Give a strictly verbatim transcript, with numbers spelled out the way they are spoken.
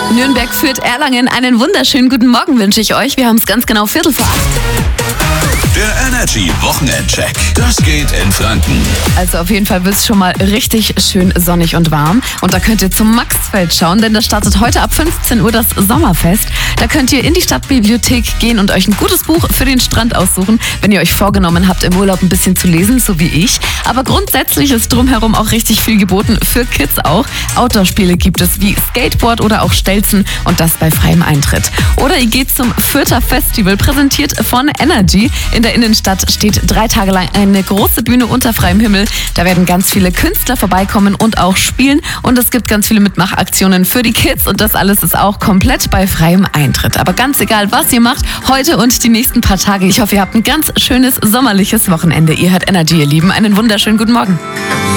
Nürnberg führt Erlangen. Einen wunderschönen guten Morgen wünsche ich euch. Wir haben es ganz genau Viertel vor acht. Der Energy Wochenendcheck. Das geht in Franken. Also auf jeden Fall wird es schon mal richtig schön sonnig und warm. Und da könnt ihr zum Maxfeld schauen, denn da startet heute ab fünfzehn Uhr das Sommerfest. Da könnt ihr in die Stadtbibliothek gehen und euch ein gutes Buch für den Strand aussuchen, wenn ihr euch vorgenommen habt, im Urlaub ein bisschen zu lesen, so wie ich. Aber grundsätzlich ist drumherum auch richtig viel geboten, für Kids auch. Outdoor-Spiele gibt es wie Skateboard oder auch Stelzen und das bei freiem Eintritt. Oder ihr geht zum Fürther Festival, präsentiert von Energy. In der Innenstadt steht drei Tage lang eine große Bühne unter freiem Himmel. Da werden ganz viele Künstler vorbeikommen und auch spielen. Und es gibt ganz viele Mitmachaktionen für die Kids. Und das alles ist auch komplett bei freiem Eintritt. Aber ganz egal, was ihr macht, heute und die nächsten paar Tage. Ich hoffe, ihr habt ein ganz schönes sommerliches Wochenende. Ihr hört Energy, ihr Lieben. Einen wunderschönen guten Morgen.